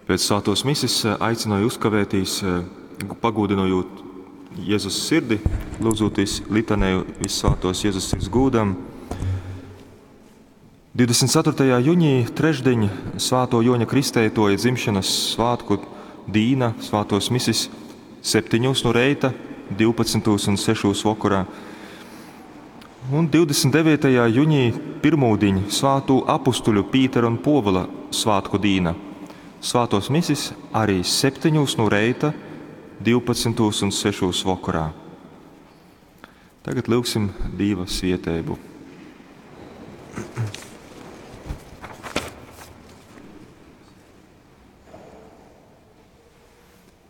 Pēc svētos mises aicināju uzkavētīs, pagūdinojot Jēzus sirdi, lūdzoties litanēju Vissvētos Jēzus sirds gūdam. 24. jūnija trešdiņa Svēto Joņa Kristētoja dzimšanas svātku dīna svētos mises 7 no reita, 12 un 6 vakarā. Un 29. jūnija pirmūdiņa Svātu apustuļu Pītera un Povila svātku dīna. Svētos mises arī 7 no reita, 12 un 6 vakarā. Tagad lūgsim Dieva svētību.